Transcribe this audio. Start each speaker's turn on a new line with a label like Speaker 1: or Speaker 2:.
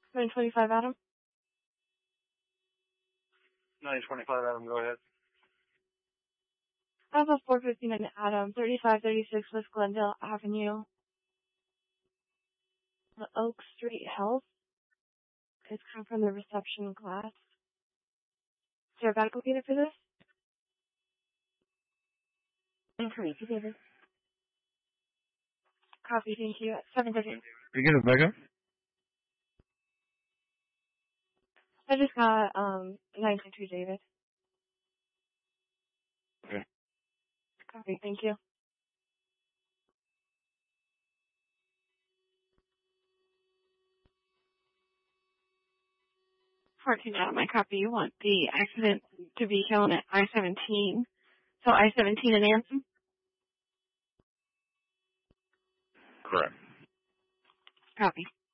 Speaker 1: 925 Adam.
Speaker 2: 925 Adam, go ahead.
Speaker 1: I have a 459 Adam, 3536 West Glendale Avenue. The Oak Street Health. It's come from the reception class. Is there a backup unit for this?
Speaker 3: Correct, David.
Speaker 1: Copy, thank you. 7:30.
Speaker 4: You get a backup?
Speaker 1: I just got 922 David.
Speaker 4: Okay.
Speaker 1: Copy, thank you. Out of my copy. You want the accident to be shown at I-17. So I-17 and Anson?
Speaker 4: Correct.
Speaker 1: Copy.